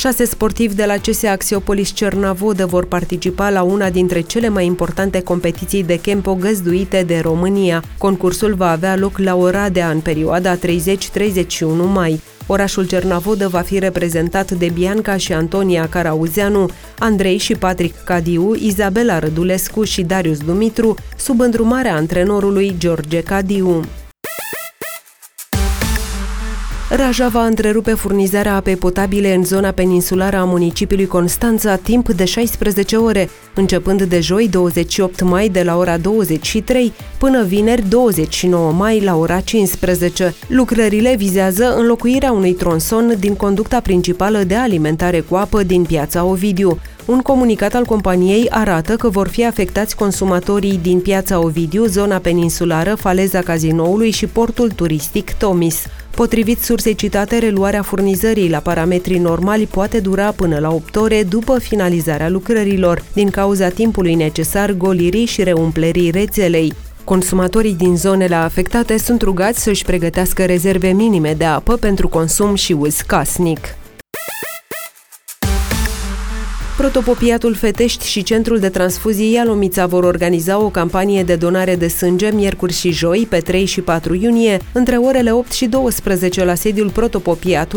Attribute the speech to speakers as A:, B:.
A: 6 sportivi de la CS Axiopolis Cernavodă vor participa la una dintre cele mai importante competiții de Kempo găzduite de România. Concursul va avea loc la Oradea în perioada 30-31 mai. Orașul Cernavodă va fi reprezentat de Bianca și Antonia Carauzeanu, Andrei și Patrick Cadiu, Izabela Rădulescu și Darius Dumitru, sub îndrumarea antrenorului George Cadiu. Raja va întrerupe furnizarea apei potabile în zona peninsulară a municipiului Constanța timp de 16 ore, începând de joi 28 mai de la ora 23 până vineri 29 mai la ora 15. Lucrările vizează înlocuirea unui tronson din conducta principală de alimentare cu apă din piața Ovidiu. Un comunicat al companiei arată că vor fi afectați consumatorii din piața Ovidiu, zona peninsulară, faleza Cazinoului și portul turistic Tomis. Potrivit sursei citate, reluarea furnizării la parametrii normali poate dura până la 8 ore după finalizarea lucrărilor, din cauza timpului necesar golirii și reumplerii rețelei. Consumatorii din zonele afectate sunt rugați să-și pregătească rezerve minime de apă pentru consum și uz casnic. Protopopiatul Fetești și Centrul de Transfuzie Ialomița vor organiza o campanie de donare de sânge miercuri și joi, pe 3 și 4 iunie, între orele 8 și 12 la sediul Protopopiatului